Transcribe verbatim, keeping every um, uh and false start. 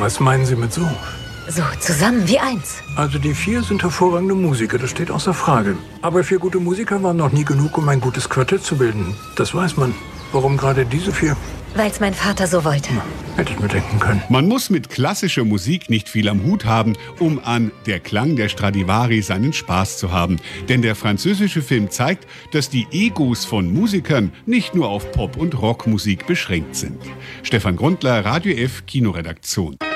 Was meinen Sie mit so? So, zusammen wie eins. Also die vier sind hervorragende Musiker, das steht außer Frage. Aber vier gute Musiker waren noch nie genug, um ein gutes Quartett zu bilden. Das weiß man. Warum gerade diese vier? Weil's mein Vater so wollte. Na, hätte ich mir denken können. Man muss mit klassischer Musik nicht viel am Hut haben, um an Der Klang der Stradivari seinen Spaß zu haben. Denn der französische Film zeigt, dass die Egos von Musikern nicht nur auf Pop- und Rockmusik beschränkt sind. Stefan Grundler, Radio F, Kinoredaktion.